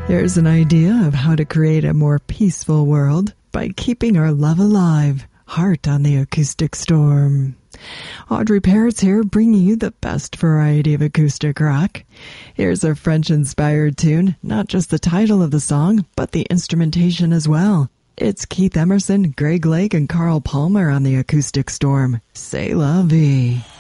Here's an idea of how to create a more peaceful world by keeping our love alive. Heart on the Acoustic Storm. Audrey Parrott's here, bringing you the best variety of acoustic rock. Here's a French-inspired tune, not just the title of the song, but the instrumentation as well. It's Keith Emerson, Greg Lake, and Carl Palmer on the Acoustic Storm. C'est la vie.